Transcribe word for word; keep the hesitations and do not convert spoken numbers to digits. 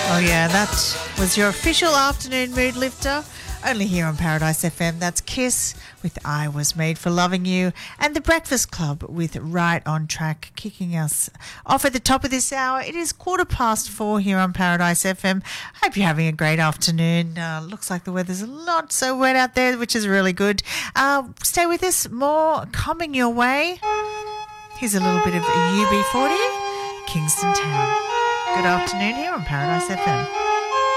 Oh yeah, that was your official afternoon mood lifter. Only here on Paradise F M. That's Kiss with I Was Made for Loving You, and The Breakfast Club with Right on Track, kicking us off at the top of this hour. It is quarter past four here on Paradise F M. Hope you're having a great afternoon. Uh, looks like the weather's not so wet out there, which is really good. Uh, stay with us. More coming your way. Here's a little bit of U B forty, Kingston Town. Good afternoon here on Paradise F M.